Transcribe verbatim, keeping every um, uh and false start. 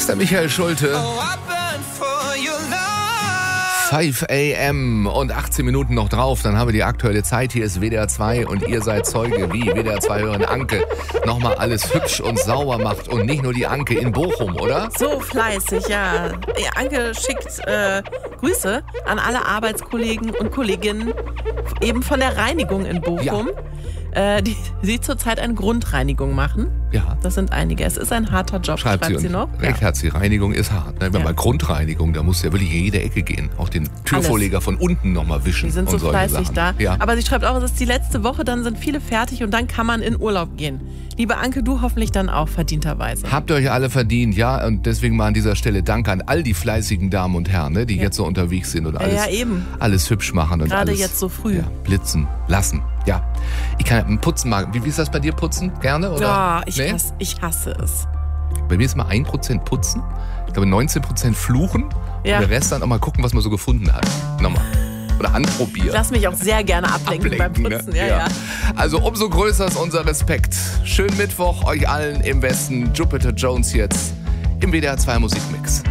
ist der Michael Schulte. fünf a m und achtzehn Minuten noch drauf, dann haben wir die aktuelle Zeit. Hier ist W D R zwei und ihr seid Zeuge, wie W D R zwei-Hörerin Anke nochmal alles hübsch und sauber macht. Und nicht nur die Anke in Bochum, oder? So fleißig, ja. Anke schickt äh, Grüße an alle Arbeitskollegen und Kolleginnen eben von der Reinigung in Bochum. Ja. Äh, die sie zurzeit eine Grundreinigung machen. Ja. Das sind einige. Es ist ein harter Job, schreibt, schreibt sie, sie noch. Recht ja. hat sie. Reinigung ist hart. Ne? Wenn ja. man Grundreinigung, da muss ja wirklich in jede Ecke gehen. Auch den Türvorleger Alles. von unten nochmal wischen. Die sind und so fleißig Sachen. da. Ja. Aber sie schreibt auch, es ist die letzte Woche, dann sind viele fertig und dann kann man in Urlaub gehen. Liebe Anke, du hoffentlich dann auch verdienterweise. Habt ihr euch alle verdient, ja. Und deswegen mal an dieser Stelle Danke an all die fleißigen Damen und Herren, ne, die ja. jetzt so unterwegs sind und alles, ja, eben. alles hübsch machen. Und gerade alles, jetzt so früh. Ja, blitzen lassen. Ja, ich kann putzen mal. Wie, wie ist das bei dir, putzen? Gerne, oder? Ja, ich, nee? hasse, ich hasse es. Bei mir ist mal ein Prozent putzen, ich glaube neunzehn Prozent fluchen ja. und der Rest dann auch mal gucken, was man so gefunden hat. Nochmal. Oder anprobieren. Ich lass mich auch sehr gerne ablenken, ablenken beim Putzen. Ne? Ja, ja. Ja. Also umso größer ist unser Respekt. Schönen Mittwoch euch allen im Westen. Jupiter Jones jetzt im W D R zwei Musikmix.